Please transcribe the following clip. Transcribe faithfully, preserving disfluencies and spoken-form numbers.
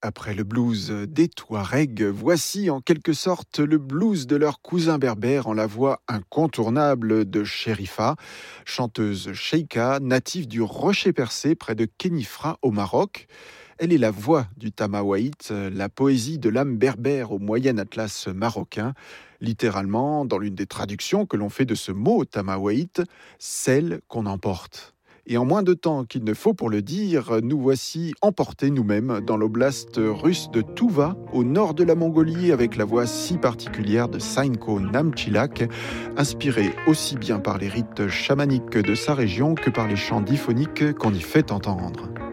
Après le blues des Touaregs, voici en quelque sorte le blues de leur cousin berbère en la voix incontournable de Chérifa, chanteuse cheika, native du Rocher Percé près de Khénifra au Maroc. Elle est la voix du Tamawaït, la poésie de l'âme berbère au Moyen Atlas marocain. Littéralement, dans l'une des traductions que l'on fait de ce mot Tamawaït, celle qu'on emporte. Et en moins de temps qu'il ne faut pour le dire, nous voici emportés nous-mêmes dans l'oblast russe de Touva, au nord de la Mongolie, avec la voix si particulière de Sainko Namchilak, inspirée aussi bien par les rites chamaniques de sa région que par les chants diphoniques qu'on y fait entendre.